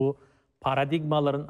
Bu paradigmaların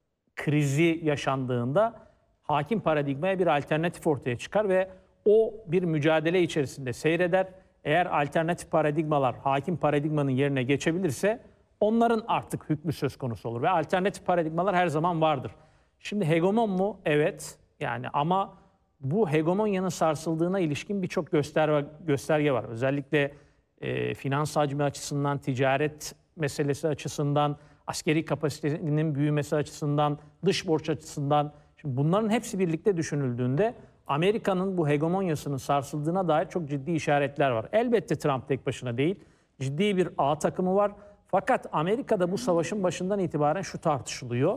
krizi yaşandığında hakim paradigmaya bir alternatif ortaya çıkar ve o bir mücadele içerisinde seyreder. Eğer alternatif paradigmalar hakim paradigmanın yerine geçebilirse onların artık hükmü söz konusu olur. Ve alternatif paradigmalar her zaman vardır. Şimdi hegemon mu? Evet. Yani ama bu hegemonyanın sarsıldığına ilişkin birçok gösterge var. Özellikle finans hacmi açısından, ticaret meselesi açısından, askeri kapasitenin büyümesi açısından, dış borç açısından. Şimdi bunların hepsi birlikte düşünüldüğünde Amerika'nın bu hegemonyasının sarsıldığına dair çok ciddi işaretler var. Elbette Trump tek başına değil, ciddi bir A takımı var. Fakat Amerika'da bu savaşın başından itibaren şu tartışılıyor.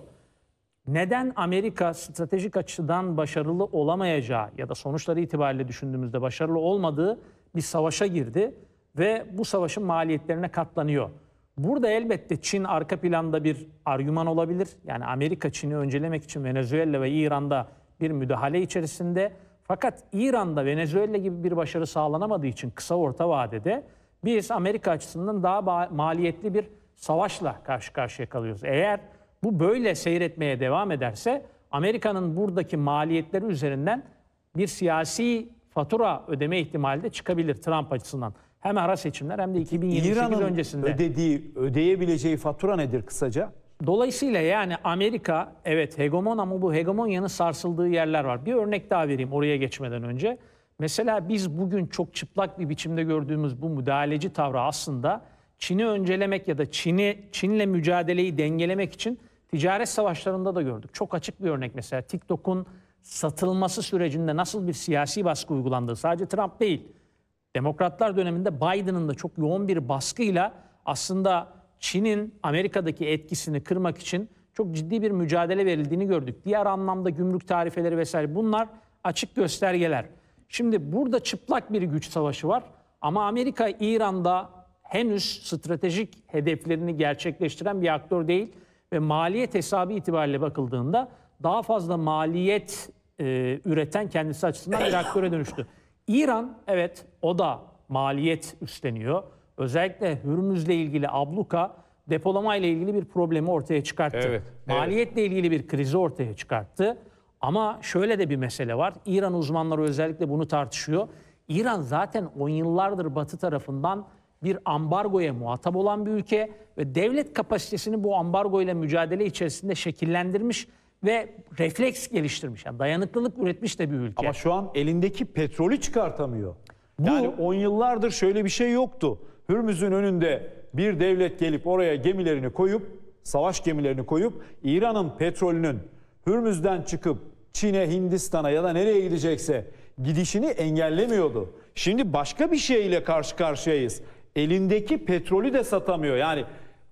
Neden Amerika stratejik açıdan başarılı olamayacağı ya da sonuçları itibariyle düşündüğümüzde başarılı olmadığı bir savaşa girdi ve bu savaşın maliyetlerine katlanıyor. Burada elbette Çin arka planda bir argüman olabilir. Yani Amerika Çin'i öncelemek için Venezuela ve İran'da bir müdahale içerisinde. Fakat İran'da Venezuela gibi bir başarı sağlanamadığı için kısa orta vadede biz Amerika açısından daha maliyetli bir savaşla karşı karşıya kalıyoruz. Eğer bu böyle seyretmeye devam ederse Amerika'nın buradaki maliyetleri üzerinden bir siyasi fatura ödeme ihtimali de çıkabilir Trump açısından. Hem ara seçimler hem de 2028 öncesinde. Ödeyebileceği fatura nedir kısaca? Dolayısıyla yani Amerika evet hegemon ama bu hegemonyanın sarsıldığı yerler var. Bir örnek daha vereyim oraya geçmeden önce. Mesela biz bugün çok çıplak bir biçimde gördüğümüz bu müdahaleci tavrı aslında Çin'i öncelemek ya da Çin'le mücadeleyi dengelemek için ticaret savaşlarında da gördük. Çok açık bir örnek mesela TikTok'un satılması sürecinde nasıl bir siyasi baskı uygulandığı sadece Trump değil. Demokratlar döneminde Biden'ın da çok yoğun bir baskıyla aslında Çin'in Amerika'daki etkisini kırmak için çok ciddi bir mücadele verildiğini gördük. Diğer anlamda gümrük tarifeleri vesaire bunlar açık göstergeler. Şimdi burada çıplak bir güç savaşı var ama Amerika İran'da henüz stratejik hedeflerini gerçekleştiren bir aktör değil ve maliyet hesabı itibariyle bakıldığında daha fazla maliyet üreten kendisi açısından bir aktöre dönüştü. İran evet o da maliyet üstleniyor. Özellikle Hürmüz'le ilgili abluka depolamayla ilgili bir problemi ortaya çıkarttı. Evet, Maliyetle ilgili bir krizi ortaya çıkarttı. Ama şöyle de bir mesele var. İran uzmanları özellikle bunu tartışıyor. İran zaten 10 yıllardır Batı tarafından bir ambargoya muhatap olan bir ülke ve devlet kapasitesini bu ambargo ile mücadele içerisinde şekillendirmiş ve refleks geliştirmiş. Yani dayanıklılık üretmiş de bir ülke. Ama şu an elindeki petrolü çıkartamıyor. Yani 10 yıllardır şöyle bir şey yoktu. Hürmüz'ün önünde bir devlet gelip oraya gemilerini koyup, savaş gemilerini koyup İran'ın petrolünün Hürmüz'den çıkıp Çin'e, Hindistan'a ya da nereye gidecekse gidişini engellemiyordu. Şimdi başka bir şeyle karşı karşıyayız. Elindeki petrolü de satamıyor. Yani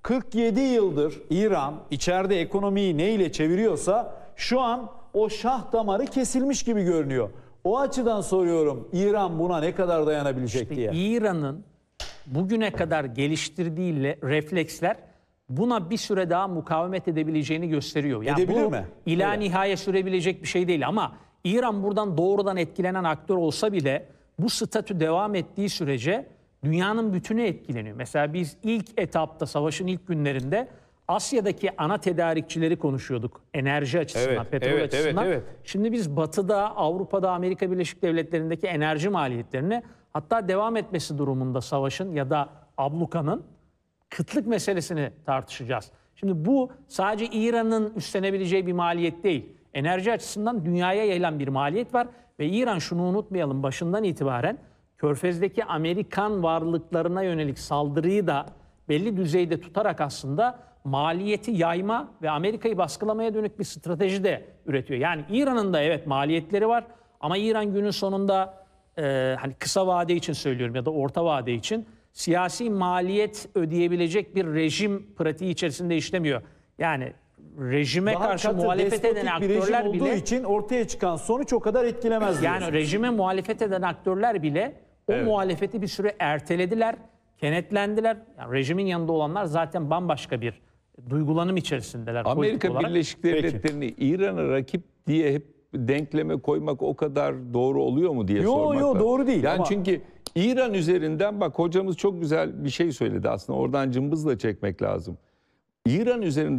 47 yıldır İran içeride ekonomiyi neyle çeviriyorsa şu an o şah damarı kesilmiş gibi görünüyor. O açıdan soruyorum İran buna ne kadar dayanabilecek İşte diye. İran'ın bugüne kadar geliştirdiği refleksler buna bir süre daha mukavemet edebileceğini gösteriyor. Yani Edebilir bu mi? ila Evet. nihaya sürebilecek bir şey değil ama İran buradan doğrudan etkilenen aktör olsa bile bu statü devam ettiği sürece dünyanın bütünü etkileniyor. Mesela biz ilk etapta savaşın ilk günlerinde Asya'daki ana tedarikçileri konuşuyorduk. Enerji açısından, Evet, petrol evet, açısından. evet. Şimdi biz Batı'da, Avrupa'da, Amerika Birleşik Devletleri'ndeki enerji maliyetlerini hatta devam etmesi durumunda savaşın ya da ablukanın kıtlık meselesini tartışacağız. Şimdi bu sadece İran'ın üstlenebileceği bir maliyet değil. Enerji açısından dünyaya yayılan bir maliyet var ve İran şunu unutmayalım başından itibaren Körfez'deki Amerikan varlıklarına yönelik saldırıyı da belli düzeyde tutarak aslında maliyeti yayma ve Amerika'yı baskılamaya dönük bir strateji de üretiyor. Yani İran'ın da evet maliyetleri var ama İran günün sonunda hani kısa vade için söylüyorum ya da orta vade için siyasi maliyet ödeyebilecek bir rejim pratiği içerisinde işlemiyor. Yani rejime Daha karşı katı, muhalefet eden despotik bir rejim aktörler olduğu bile için ortaya çıkan sonuç o kadar etkilemez diyorsun. yani rejime muhalefet eden aktörler bile o muhalefeti bir süre ertelediler, kenetlendiler. Yani rejimin yanında olanlar zaten bambaşka bir duygulanım içerisindeler. Amerika Birleşik Devletleri'ni İran'a rakip diye hep denkleme koymak o kadar doğru oluyor mu diye sormak lazım. Doğru değil. Yani ama çünkü İran üzerinden bak hocamız çok güzel bir şey söyledi aslında. Oradan cımbızla çekmek lazım. İran üzerinden